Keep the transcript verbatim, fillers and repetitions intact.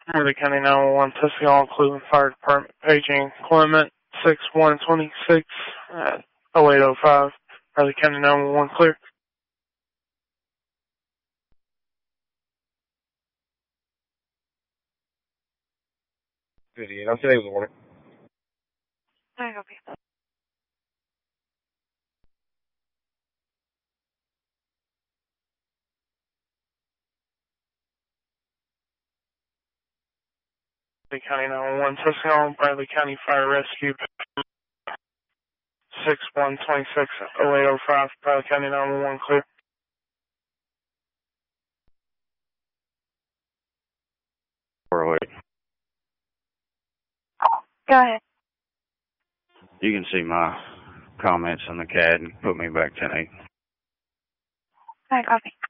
Bradley County nine one one, Tuscaloosa, Cleveland Fire Department, paging Clement six one two six at oh eight oh five. Bradley County nine one one, clear. fifty-eight, I'm today was a warning. I help you. Bradley County nine one one, Tuscaloosa, Bradley County Fire Rescue, six one two six oh eight oh five. Bradley County nine one one, clear. four oh eight. Go ahead. You can see my comments on the C A D and put me back ten eight. I copy.